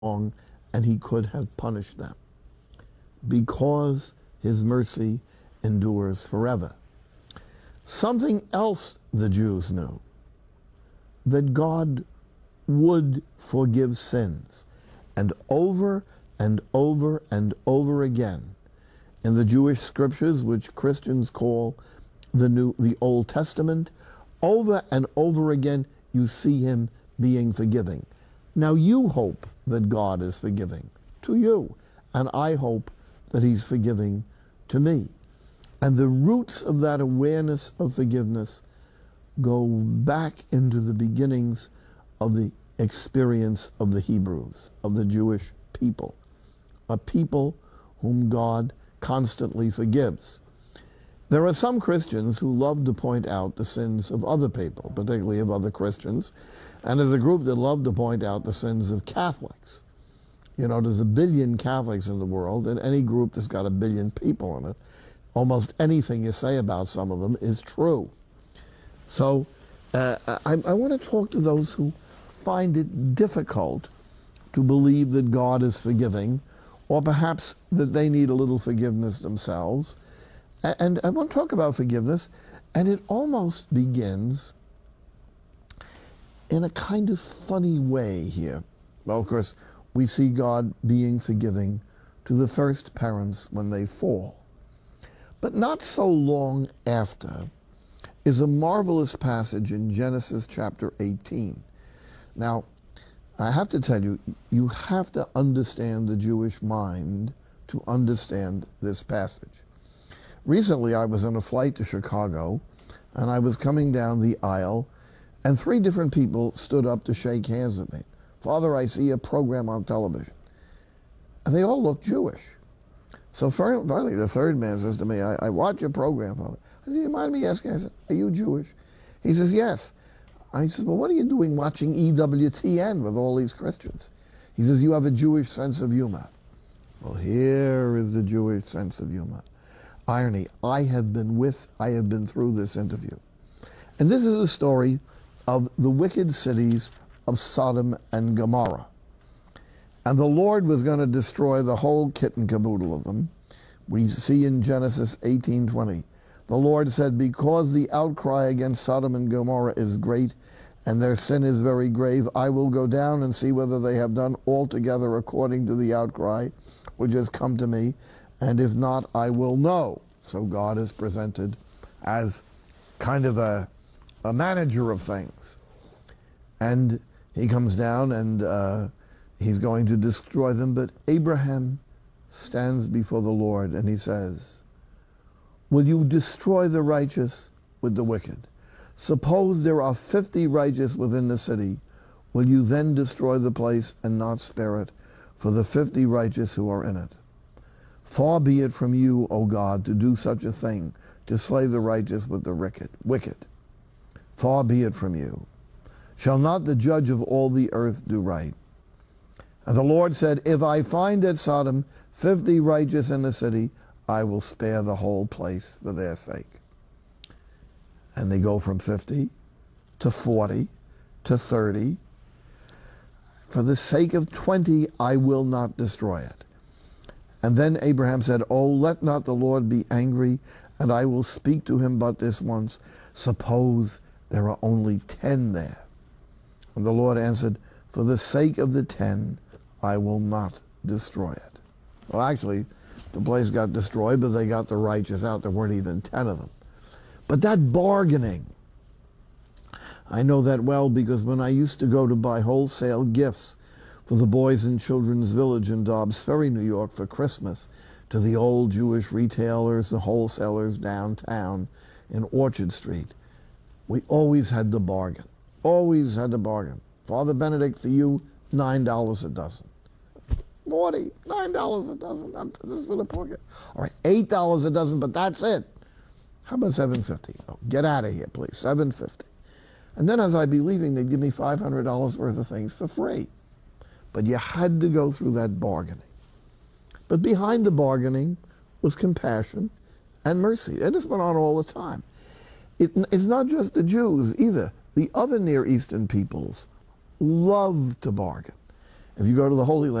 wrong, and he could have punished them, because his mercy endures forever. Something else the Jews knew, that God would forgive sins. And over and over and over again, in the Jewish scriptures, which Christians call the Old Testament, over and over again you see him being forgiving. Now you hope that God is forgiving to you, and I hope that he's forgiving to me. And the roots of that awareness of forgiveness go back into the beginnings of the experience of the Hebrews, of the Jewish people, a people whom God constantly forgives. There are some Christians who love to point out the sins of other people, particularly of other Christians, and there's a group that love to point out the sins of Catholics. You know, there's 1 billion Catholics in the world, and any group that's got 1 billion people in it, almost anything you say about some of them is true. So I want to talk to those who find it difficult to believe that God is forgiving, or perhaps that they need a little forgiveness themselves. And I want to talk about forgiveness, and it almost begins in a kind of funny way here. Well, of course, we see God being forgiving to the first parents when they fall. But not so long after is a marvelous passage in Genesis chapter 18. Now, I have to tell you, you have to understand the Jewish mind to understand this passage. Recently, I was on a flight to Chicago, and I was coming down the aisle, and 3 different people stood up to shake hands with me. Father, I see a program on television. And they all looked Jewish. So finally, the third man says to me, I watch your program, Father. I said, do you mind me asking? I said, are you Jewish? He says, yes. I said, well, what are you doing watching EWTN with all these Christians? He says, you have a Jewish sense of humor. Well, here is the Jewish sense of humor. Irony, I have been through this interview. And this is the story of the wicked cities of Sodom and Gomorrah. And the Lord was going to destroy the whole kit and caboodle of them. We see in Genesis 18:20. The Lord said, because the outcry against Sodom and Gomorrah is great, and their sin is very grave, I will go down and see whether they have done altogether according to the outcry which has come to me, and if not, I will know. So God is presented as kind of a manager of things. And he comes down and he's going to destroy them, but Abraham stands before the Lord and he says, will you destroy the righteous with the wicked? Suppose there are 50 righteous within the city. Will you then destroy the place and not spare it for the 50 righteous who are in it? Far be it from you, O God, to do such a thing, to slay the righteous with the wicked. Far be it from you. Shall not the judge of all the earth do right? And the Lord said, if I find at Sodom 50 righteous in the city, I will spare the whole place for their sake. And they go from 50 to 40 to 30. For the sake of 20, I will not destroy it. And then Abraham said, oh, let not the Lord be angry, and I will speak to him but this once. Suppose there are only 10 there. And the Lord answered, for the sake of the 10, I will not destroy it. Well, actually, the place got destroyed, but they got the righteous out. There weren't even 10 of them. But that bargaining, I know that well because when I used to go to buy wholesale gifts for the Boys and Children's Village in Dobbs Ferry, New York for Christmas, to the old Jewish retailers, the wholesalers downtown in Orchard Street, we always had to bargain. Always had to bargain. Father Benedict, for you, $9 a dozen. 40, $9 a dozen. This is for the pocket. All right, $8 a dozen, but that's it. How about $7.50? Oh, get out of here, please. $7.50. And then as I'd be leaving, they'd give me $500 worth of things for free. But you had to go through that bargaining. But behind the bargaining was compassion and mercy. And this went on all the time. It's not just the Jews either. The other Near Eastern peoples love to bargain. If you go to the Holy Land,